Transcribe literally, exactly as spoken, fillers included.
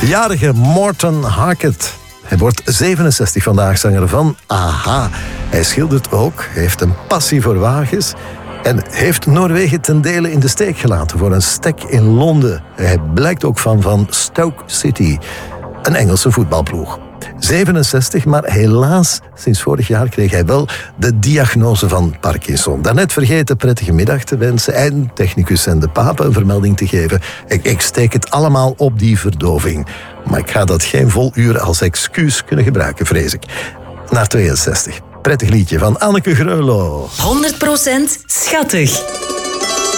Jarige Morten Harket. Hij wordt zevenenzestig vandaag, zanger van A-ha. Hij schildert ook, heeft een passie voor wagens en heeft Noorwegen ten dele in de steek gelaten voor een stek in Londen. Hij blijkt ook van van Stoke City, een Engelse voetbalploeg. zevenenzestig, maar helaas, sinds vorig jaar kreeg hij wel de diagnose van Parkinson. Daarnet vergeten prettige middag te wensen en technicus en de papen een vermelding te geven. Ik, ik steek het allemaal op die verdoving. Maar ik ga dat geen vol uur als excuus kunnen gebruiken, vrees ik. Naar tweeënzestig. Prettig liedje van Anneke Greulow. honderd procent schattig.